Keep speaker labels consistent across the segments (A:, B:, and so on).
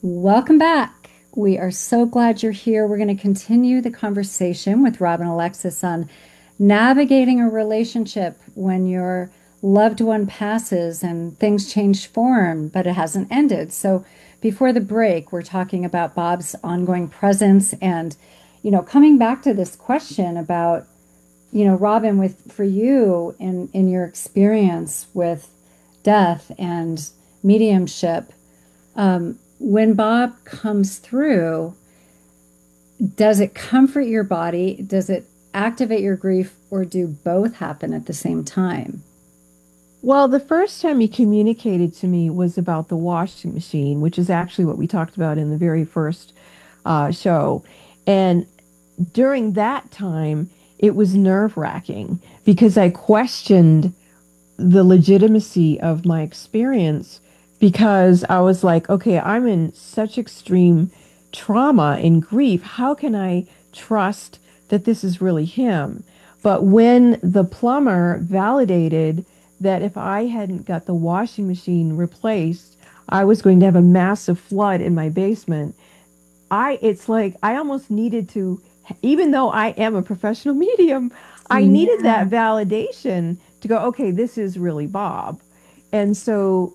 A: Welcome back. We are so glad you're here. We're going to continue the conversation with Robin Alexis on navigating a relationship when your loved one passes and things change form, but it hasn't ended. So, before the break, we're talking about Bob's ongoing presence and, coming back to this question about, Robin, with for you in your experience with death and mediumship. When Bob comes through, does it comfort your body? Does it activate your grief, or do both happen at the same time?
B: Well, the first time he communicated to me was about the washing machine, which is actually what we talked about in the very first show. And during that time, it was nerve-wracking because I questioned the legitimacy of my experience because I was like, okay, I'm in such extreme trauma and grief. How can I trust that this is really him? But when the plumber validated that if I hadn't got the washing machine replaced, I was going to have a massive flood in my basement. It's like I almost needed to, even though I am a professional medium, I needed
A: Yeah.
B: that validation to go, okay, this is really Bob. And so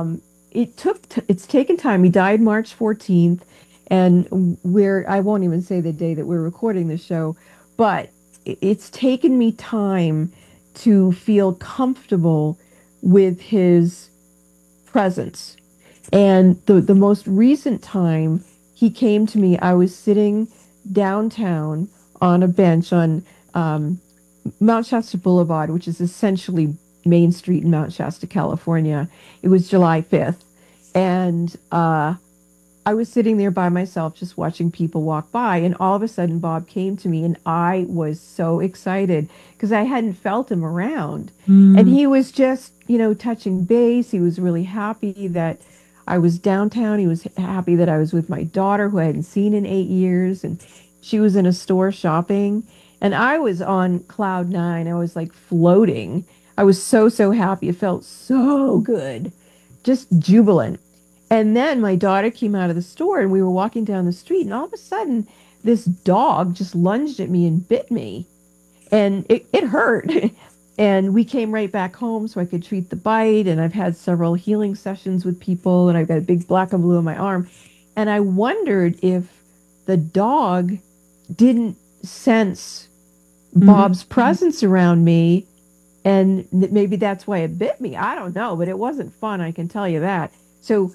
B: it's taken time. He died March 14th, and I won't even say the day that we're recording the show, but it's taken me time to feel comfortable with his presence. And the most recent time he came to me, I was sitting downtown on a bench on Mount Shasta Boulevard, which is essentially Main Street in Mount Shasta, California. It was July 5th. And I was sitting there by myself, just watching people walk by. And all of a sudden, Bob came to me, and I was so excited because I hadn't felt him around. And
A: Mm.
B: he was just, touching base. He was really happy that I was downtown. He was happy that I was with my daughter, who I hadn't seen in 8 years. And she was in a store shopping. And I was on cloud nine. I was like floating. I was so, so happy. It felt so good, just jubilant. And then my daughter came out of the store and we were walking down the street, and all of a sudden, this dog just lunged at me and bit me. And it hurt. And we came right back home so I could treat the bite. And I've had several healing sessions with people, and I've got a big black and blue on my arm. And I wondered if the dog didn't sense
A: Mhm.
B: Bob's presence around me, and maybe that's why it bit me. I don't know, but it wasn't fun, I can tell you that. So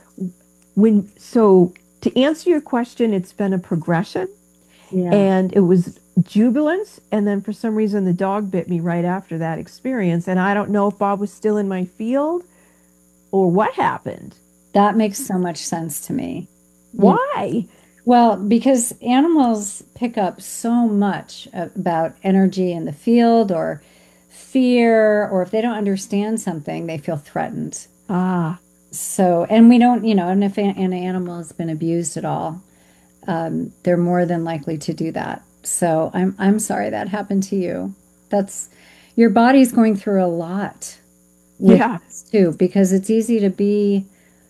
B: so to answer your question, it's been a progression,
A: Yeah.
B: and it was jubilance, and then for some reason the dog bit me right after that experience, and I don't know if Bob was still in my field or what happened.
A: That makes so much sense to me. You know,
B: Why?
A: well, because animals pick up so much about energy in the field or fear, or if they don't understand something, they feel threatened.
B: Ah,
A: So, and we don't, and if an animal has been abused at all, they're more than likely to do that. So I'm sorry that happened to you. That's Your body's going through a lot with
B: yeah.
A: this too, because it's easy to be,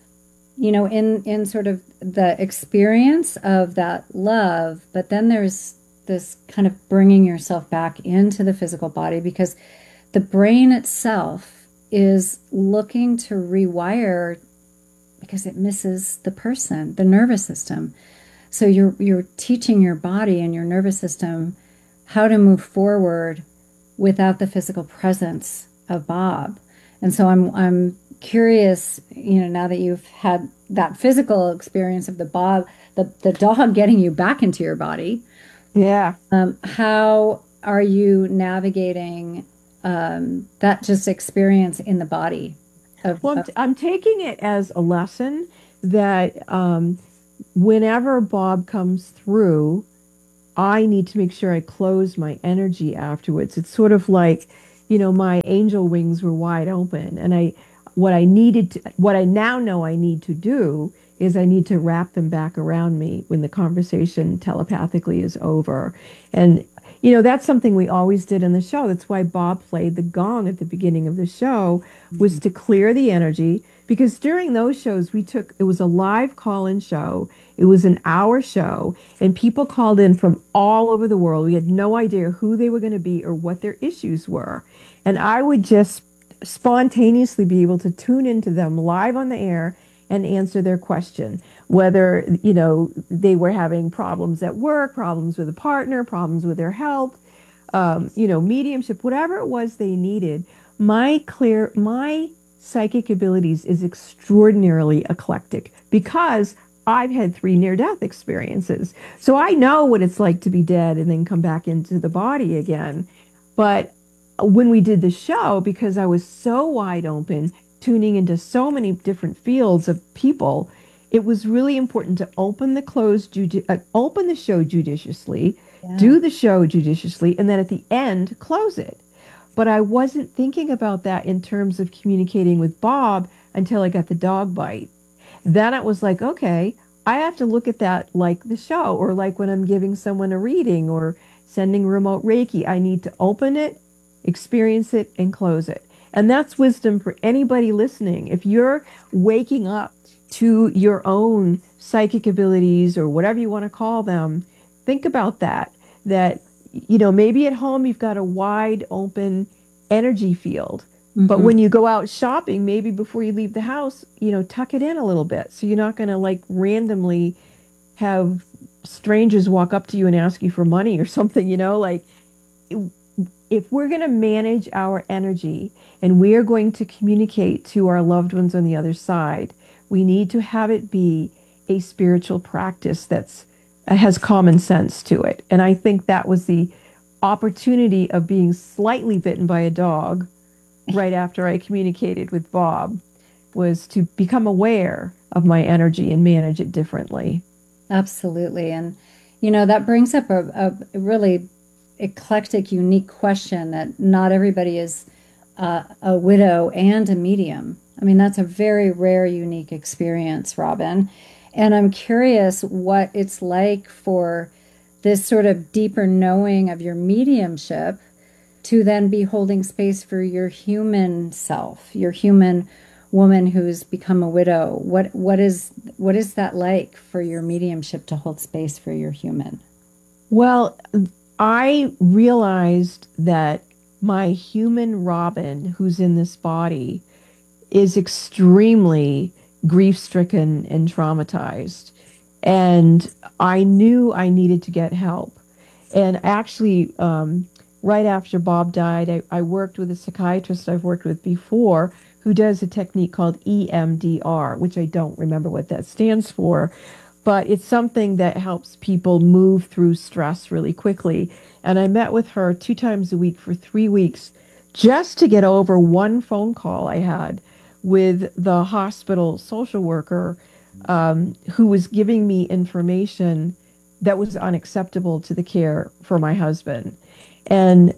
A: in sort of the experience of that love, but then there's this kind of bringing yourself back into the physical body because the brain itself is looking to rewire because it misses the person, the nervous system. So you're teaching your body and your nervous system how to move forward without the physical presence of Bob. And so I'm curious, now that you've had that physical experience of the dog getting you back into your body,
B: Yeah.
A: how are you navigating that just experience in the body
B: Well,
A: of
B: I'm taking it as a lesson that whenever Bob comes through, I need to make sure I close my energy afterwards. It's sort of like, my angel wings were wide open, and what I now know I need to do is I need to wrap them back around me when the conversation telepathically is over. And, that's something we always did in the show. That's why Bob played the gong at the beginning of the show, was to clear the energy, Because during those shows, it was a live call-in show. It was an hour show, and people called in from all over the world. We had no idea who they were going to be or what their issues were. And I would just spontaneously be able to tune into them live on the air and answer their question, whether, they were having problems at work, problems with a partner, problems with their health, mediumship, whatever it was they needed. My psychic abilities is extraordinarily eclectic because I've had 3 near-death experiences. So I know what it's like to be dead and then come back into the body again. But when we did the show, because I was so wide open, tuning into so many different fields of people, it was really important to open the show judiciously,
A: Yeah.
B: do the show judiciously, and then at the end, close it. But I wasn't thinking about that in terms of communicating with Bob until I got the dog bite. Then it was like, okay, I have to look at that like the show, or like when I'm giving someone a reading or sending remote Reiki. I need to open it, experience it, and close it. And that's wisdom for anybody listening. If you're waking up to your own psychic abilities or whatever you want to call them, think about that. That, maybe at home you've got a wide open energy field. But
A: Hmm.
B: when you go out shopping, maybe before you leave the house, tuck it in a little bit. So you're not going to like randomly have strangers walk up to you and ask you for money or something, like if we're going to manage our energy and we are going to communicate to our loved ones on the other side, we need to have it be a spiritual practice that's has common sense to it. And I think that was the opportunity of being slightly bitten by a dog right after I communicated with Bob, was to become aware of my energy and manage it differently.
A: Absolutely. And, that brings up a really eclectic, unique question that not everybody is a widow and a medium. I mean, that's a very rare, unique experience, Robin. And I'm curious what it's like for this sort of deeper knowing of your mediumship to then be holding space for your human self, your human woman who's become a widow. What is that like for your mediumship to hold space for your human?
B: Well, I realized that my human Robin, who's in this body, is extremely grief-stricken and traumatized. And I knew I needed to get help. And actually, right after Bob died, I worked with a psychiatrist I've worked with before who does a technique called EMDR, which I don't remember what that stands for, but it's something that helps people move through stress really quickly. And I met with her 2 times a week for 3 weeks just to get over one phone call I had with the hospital social worker, who was giving me information that was unacceptable to the care for my husband. And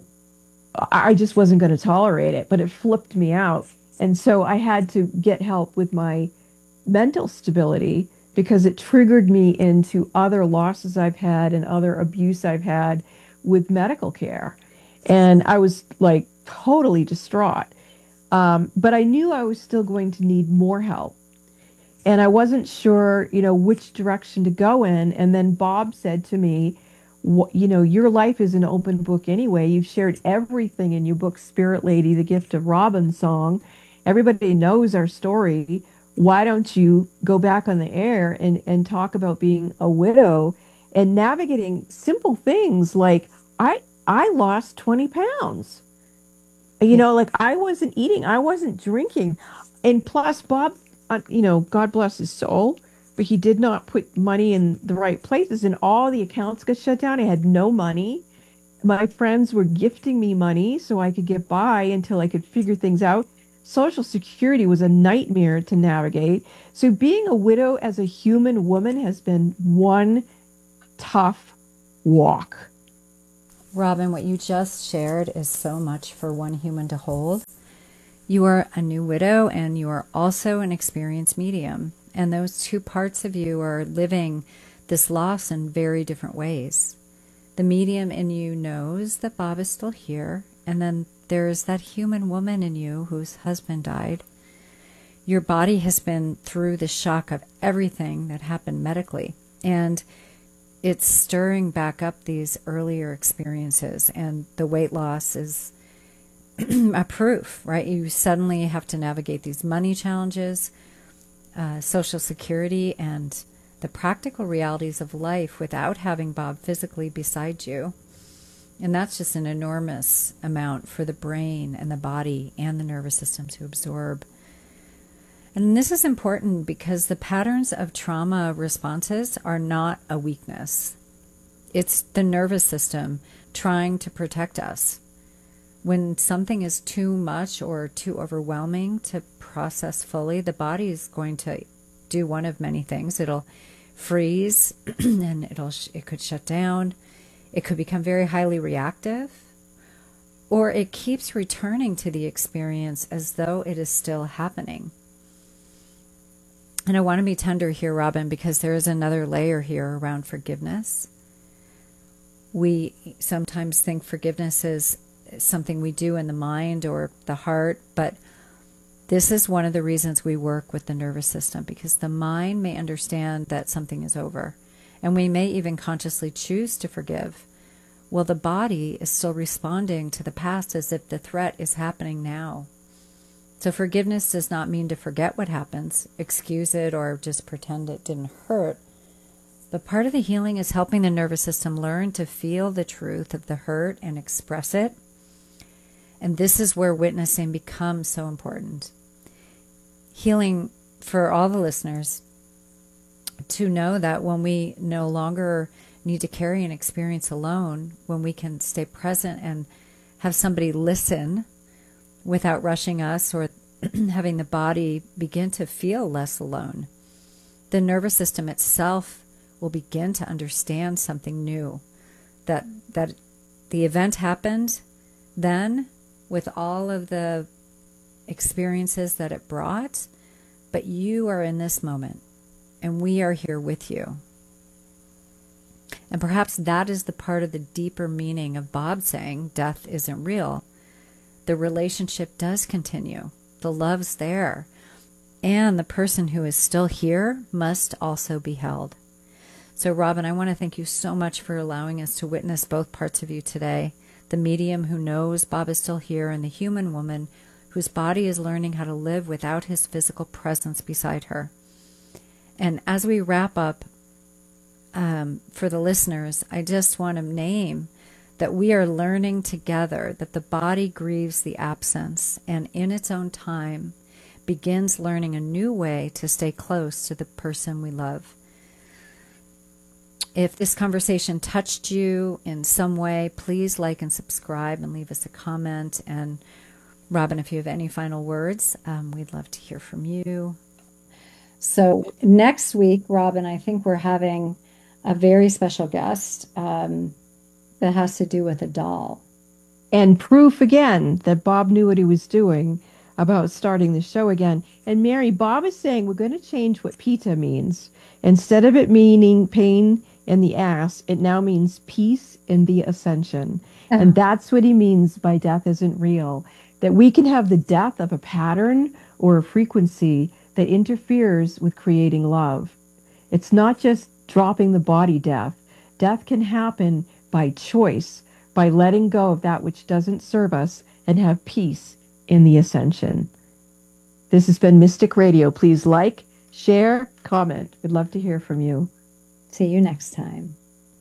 B: I just wasn't going to tolerate it, but it flipped me out. And so I had to get help with my mental stability because it triggered me into other losses I've had and other abuse I've had with medical care. And I was like totally distraught. But I knew I was still going to need more help. And I wasn't sure, which direction to go in. And then Bob said to me, your life is an open book anyway. You've shared everything in your book, Spirit Lady, The Gift of Robin song. Everybody knows our story. Why don't you go back on the air and talk about being a widow and navigating simple things like I lost 20 pounds.
A: Yeah.
B: Like I wasn't eating, I wasn't drinking. And plus, Bob, God bless his soul, but he did not put money in the right places, and all the accounts got shut down. I had no money. My friends were gifting me money so I could get by until I could figure things out. Social Security was a nightmare to navigate. So being a widow as a human woman has been one tough walk.
A: Robin, what you just shared is so much for one human to hold. You are a new widow and you are also an experienced medium. And those two parts of you are living this loss in very different ways. The medium in you knows that Bob is still here. And then there's that human woman in you whose husband died. your body has been through the shock of everything that happened medically. And it's stirring back up these earlier experiences. And the weight loss is a proof, right? You suddenly have to navigate these money challenges, Social Security, and the practical realities of life without having Bob physically beside you. And that's just an enormous amount for the brain and the body and the nervous system to absorb. And this is important because the patterns of trauma responses are not a weakness. It's the nervous system trying to protect us. When something is too much or too overwhelming to process fully, the body is going to do one of many things. It'll freeze and it could shut down. It could become very highly reactive, or it keeps returning to the experience as though it is still happening. And I want to be tender here, Robin, because there is another layer here around forgiveness. We sometimes think forgiveness is something we do in the mind or the heart, but this is one of the reasons we work with the nervous system, because the mind may understand that something is over, and we may even consciously choose to forgive. Well, the body is still responding to the past as if the threat is happening now. So forgiveness does not mean to forget what happens, excuse it, or just pretend it didn't hurt. But part of the healing is helping the nervous system learn to feel the truth of the hurt and express it. And this is where witnessing becomes so important. Healing for all the listeners to know that when we no longer need to carry an experience alone, when we can stay present and have somebody listen without rushing us or having the body begin to feel less alone, the nervous system itself will begin to understand something new, that the event happened then with all of the experiences that it brought, but you are in this moment and we are here with you. And perhaps that is the part of the deeper meaning of Bob saying death isn't real. The relationship does continue. The love's there. And the person who is still here must also be held. So, Robin, I want to thank you so much for allowing us to witness both parts of you today. The medium who knows Bob is still here, and the human woman whose body is learning how to live without his physical presence beside her. And as we wrap up, for the listeners, I just want to name that we are learning together that the body grieves the absence and in its own time begins learning a new way to stay close to the person we love. If this conversation touched you in some way, please like and subscribe and leave us a comment. And Robin, if you have any final words, we'd love to hear from you. So next week, Robin, I think we're having a very special guest that has to do with a doll.
B: And proof again that Bob knew what he was doing about starting the show again. And Mary, Bob is saying we're going to change what PITA means. Instead of it meaning pain in the ass, it now means peace in the ascension. Oh. And that's what he means by death isn't real. That we can have the death of a pattern or a frequency that interferes with creating love. It's not just dropping the body death. Death can happen by choice, by letting go of that which doesn't serve us and have peace in the ascension. This has been Mystic Radio. Please like, share, comment. We'd love to hear from you.
A: See you next time.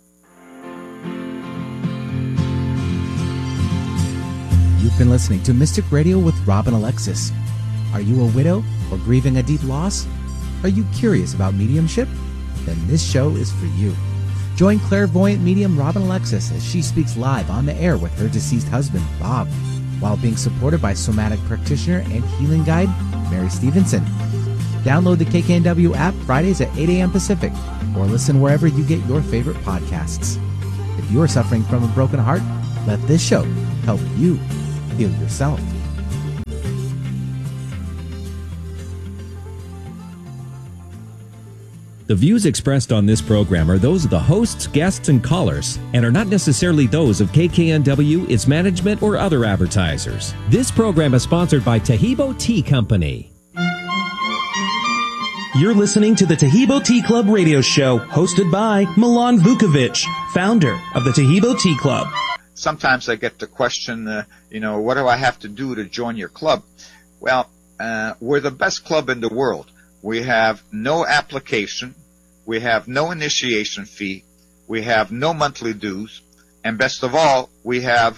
C: You've been listening to Mystic Radio with Robin Alexis. Are you a widow or grieving a deep loss? Are you curious about mediumship? Then this show is for you. Join clairvoyant medium Robin Alexis as she speaks live on the air with her deceased husband, Bob, while being supported by somatic practitioner and healing guide, Mary Stevenson. Download the KKNW app Fridays at 8 a.m. Pacific, or listen wherever you get your favorite podcasts. If you are suffering from a broken heart, let this show help you heal yourself.
D: The views expressed on this program are those of the hosts, guests, and callers, and are not necessarily those of KKNW, its management, or other advertisers. This program is sponsored by Tahibo Tea Company.
E: You're listening to the Taheebo Tea Club radio show, hosted by Milan Vukovic, founder of the Taheebo Tea Club.
F: Sometimes I get the question, what do I have to do to join your club? Well, we're the best club in the world. We have no application. We have no initiation fee. We have no monthly dues. And best of all, we have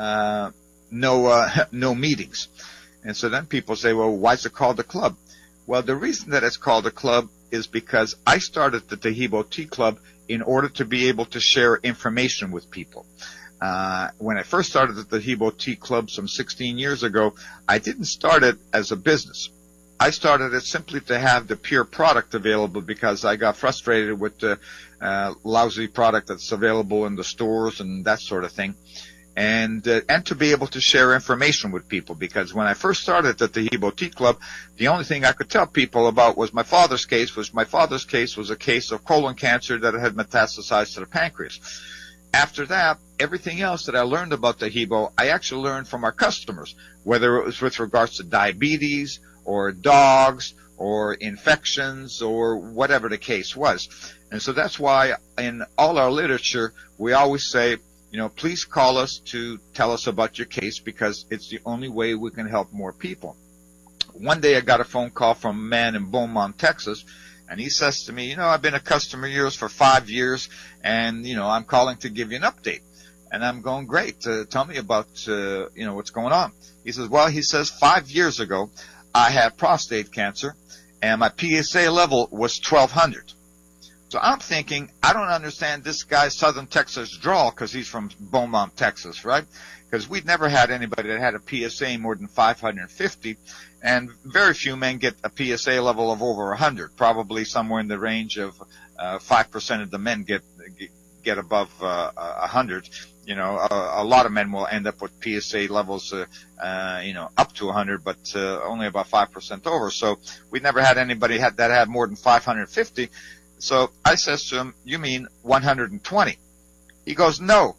F: no meetings. And so then people say, well, why is it called a club? Well, the reason that it's called a club is because I started the Taheebo Tea Club in order to be able to share information with people. When I first started the Taheebo Tea Club some 16 years ago, I didn't start it as a business. I started it simply to have the pure product available because I got frustrated with the lousy product that's available in the stores and that sort of thing. And to be able to share information with people, because when I first started at the Taheebo Tea Club, the only thing I could tell people about was my father's case. My father's case was a case of colon cancer that had metastasized to the pancreas. After that, everything else that I learned about Taheebo, I actually learned from our customers, whether it was with regards to diabetes or dogs or infections or whatever the case was. And so that's why in all our literature, we always say, please call us to tell us about your case because it's the only way we can help more people. One day I got a phone call from a man in Beaumont, Texas, and he says to me, I've been a customer of yours for 5 years, and, I'm calling to give you an update. And I'm going, great, tell me about, what's going on. He says, 5 years ago, I had prostate cancer, and my PSA level was 1,200. So I'm thinking, I don't understand this guy's Southern Texas drawl because he's from Beaumont, Texas, right? Because we'd never had anybody that had a PSA more than 550, and very few men get a PSA level of over 100. Probably somewhere in the range of 5% of the men get above 100. A lot of men will end up with PSA levels, up to 100, but only about 5% over. So we never had anybody that had more than 550. So I says to him, you mean 120? He goes, no,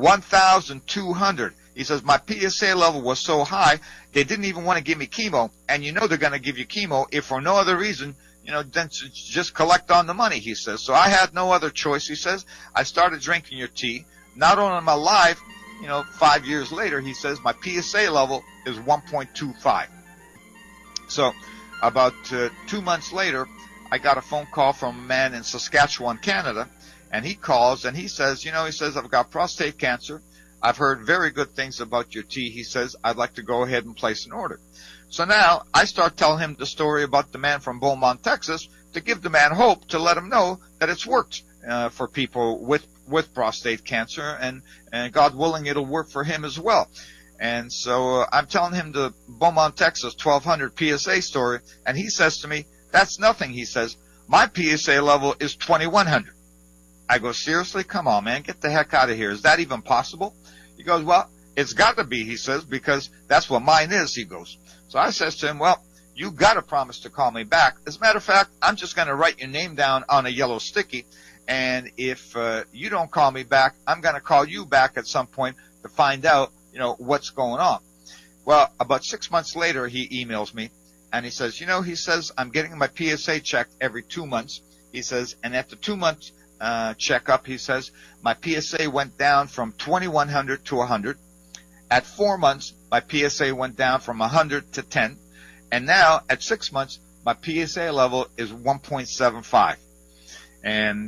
F: 1,200. He says, my PSA level was so high, they didn't even want to give me chemo. And they're going to give you chemo if for no other reason, then just collect on the money, he says. So I had no other choice, he says. I started drinking your tea. Not only am I alive, 5 years later, he says, my PSA level is 1.25. So about 2 months later, I got a phone call from a man in Saskatchewan, Canada, and he calls and he says, I've got prostate cancer. I've heard very good things about your tea. He says, I'd like to go ahead and place an order. So now I start telling him the story about the man from Beaumont, Texas, to give the man hope, to let him know that it's worked for people with prostate cancer, and God willing, it'll work for him as well. And so I'm telling him the Beaumont, Texas 1,200 PSA story, and he says to me, that's nothing, he says. My PSA level is 2,100. I go, seriously? Come on, man. Get the heck out of here. Is that even possible? He goes, well, it's got to be, he says, because that's what mine is, he goes. So I says to him, well, you got to promise to call me back. As a matter of fact, I'm just going to write your name down on a yellow sticky, and if you don't call me back, I'm going to call you back at some point to find out, what's going on. Well, about 6 months later, he emails me, and he says, he says, I'm getting my PSA checked every 2 months. He says, and after 2 months checkup, he says, my PSA went down from 2,100 to 100. At 4 months, my PSA went down from 100 to 10. And now, at 6 months, my PSA level is 1.75. And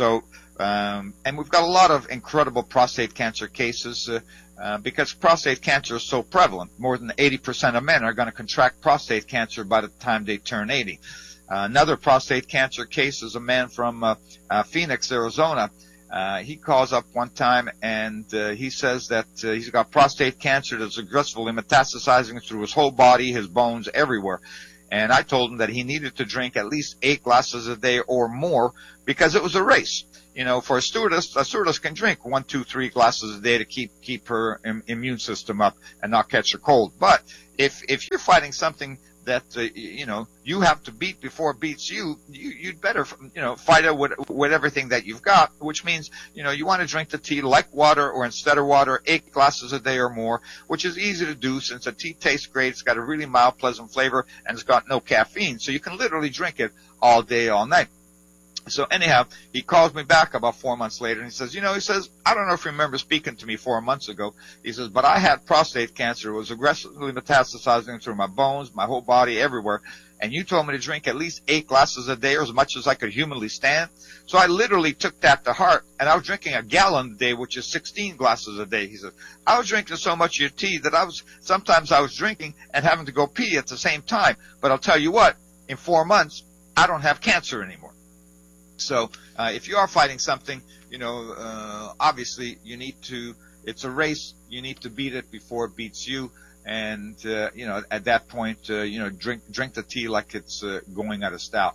F: and we've got a lot of incredible prostate cancer cases because prostate cancer is so prevalent. More than 80% of men are going to contract prostate cancer by the time they turn 80. Another prostate cancer case is a man from Phoenix, Arizona. He calls up one time and he says that he's got prostate cancer that's aggressively metastasizing through his whole body, his bones, everywhere. And I told him that he needed to drink at least 8 glasses a day or more because it was a race. For a stewardess can drink 1, 2, 3 glasses a day to keep her immune system up and not catch a cold. But if you're fighting something that, you have to beat before it beats you'd better, fight it with everything that you've got, which means, you want to drink the tea like water, or instead of water, 8 glasses a day or more, which is easy to do since the tea tastes great. It's got a really mild, pleasant flavor, and it's got no caffeine. So you can literally drink it all day, all night. So anyhow, he calls me back about 4 months later, and he says, I don't know if you remember speaking to me 4 months ago. He says, but I had prostate cancer. It was aggressively metastasizing through my bones, my whole body, everywhere. And you told me to drink at least 8 glasses a day, or as much as I could humanly stand. So I literally took that to heart, and I was drinking a gallon a day, which is 16 glasses a day. He said, I was drinking so much of your tea that sometimes I was drinking and having to go pee at the same time. But I'll tell you what, in 4 months, I don't have cancer anymore. So, if you are fighting something, obviously it's a race. You need to beat it before it beats you. And, at that point, drink the tea like it's going out of style.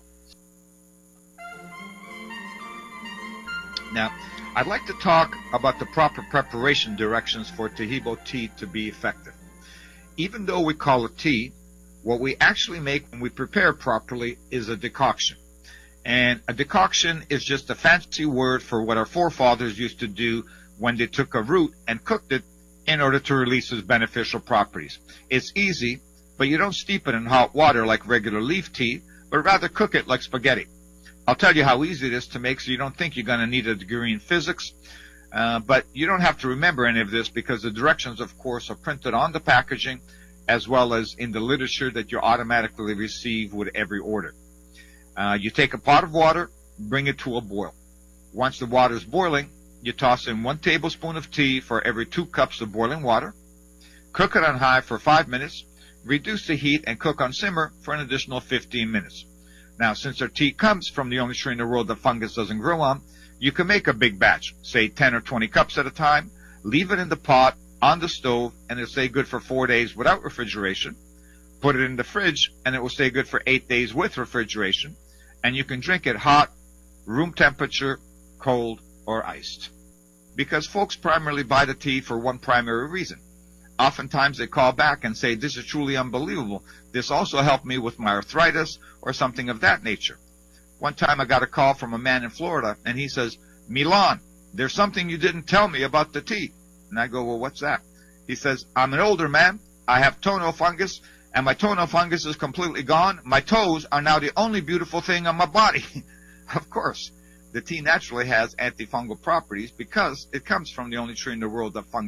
F: Now, I'd like to talk about the proper preparation directions for Taheebo tea to be effective. Even though we call it tea, what we actually make when we prepare properly is a decoction. And a decoction is just a fancy word for what our forefathers used to do when they took a root and cooked it in order to release its beneficial properties. It's easy, but you don't steep it in hot water like regular leaf tea, but rather cook it like spaghetti. I'll tell you how easy it is to make, so you don't think you're going to need a degree in physics. But you don't have to remember any of this, because the directions, of course, are printed on the packaging as well as in the literature that you automatically receive with every order. You take a pot of water, bring it to a boil. Once the water is boiling, you toss in 1 tablespoon of tea for every 2 cups of boiling water. Cook it on high for 5 minutes. Reduce the heat and cook on simmer for an additional 15 minutes. Now, since our tea comes from the only tree in the world that fungus doesn't grow on, you can make a big batch, say 10 or 20 cups at a time. Leave it in the pot on the stove, and it'll stay good for 4 days without refrigeration. Put it in the fridge, and it will stay good for 8 days with refrigeration. And you can drink it hot, room temperature, cold, or iced. Because folks primarily buy the tea for one primary reason. Oftentimes they call back and say, this is truly unbelievable. This also helped me with my arthritis or something of that nature. One time I got a call from a man in Florida, and he says, Milan, there's something you didn't tell me about the tea. And I go, well, what's that? He says, I'm an older man. I have toenail fungus. And my toenail fungus is completely gone. My toes are now the only beautiful thing on my body. Of course, the tea naturally has antifungal properties because it comes from the only tree in the world that fungus